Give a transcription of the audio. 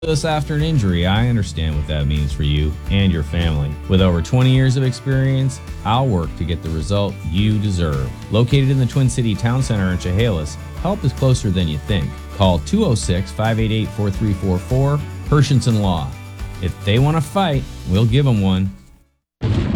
This after an injury, I understand what that means for you and your family. With over 20 years of experience, I'll work to get the result you deserve. Located in the Twin City Town Center in Chehalis, help is closer than you think. Call 206-588-4344, Hershenson Law. If they want to fight, we'll give them one.